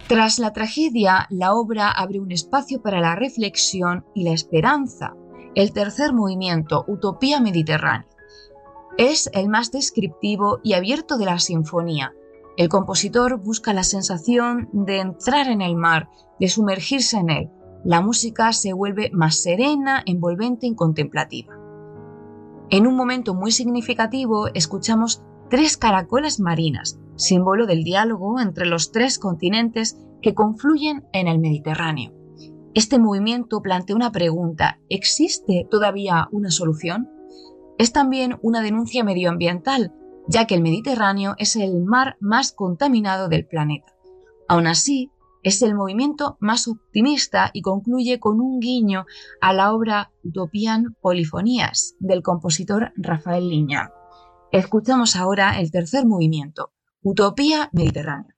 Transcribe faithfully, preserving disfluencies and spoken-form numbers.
Tras la tragedia, la obra abre un espacio para la reflexión y la esperanza. El tercer movimiento, Utopía Mediterránea, es el más descriptivo y abierto de la sinfonía. El compositor busca la sensación de entrar en el mar, de sumergirse en él. La música se vuelve más serena, envolvente y contemplativa. En un momento muy significativo, escuchamos tres caracolas marinas, símbolo del diálogo entre los tres continentes que confluyen en el Mediterráneo. Este movimiento plantea una pregunta: ¿existe todavía una solución? Es también una denuncia medioambiental, ya que el Mediterráneo es el mar más contaminado del planeta. Aún así, es el movimiento más optimista y concluye con un guiño a la obra Utopian Polifonías del compositor Rafael Liñán. Escuchamos ahora el tercer movimiento, Utopía Mediterránea.